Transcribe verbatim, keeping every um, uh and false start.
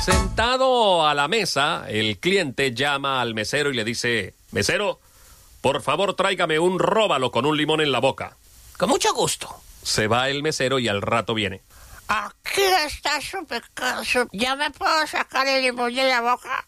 Sentado a la mesa, el cliente llama al mesero y le dice: mesero, por favor tráigame un róbalo con un limón en la boca. Con mucho gusto. Se va el mesero y al rato viene. Aquí está su pecado. ¿Ya me puedo sacar el limón de la boca?